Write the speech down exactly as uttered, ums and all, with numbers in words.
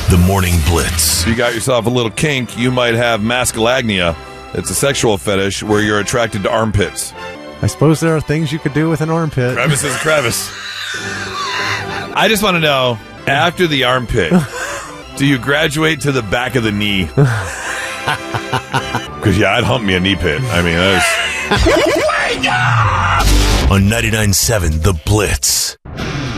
The Morning Blitz. If you got yourself a little kink, you might have masculagnia. It's a sexual fetish where you're attracted to armpits. I suppose there are things you could do with an armpit. Crevice is a crevice. I just want to know, after the armpit, do you graduate to the back of the knee? Because, yeah, I'd hump me a knee pit. I mean, that is... On ninety-nine point seven The Blitz.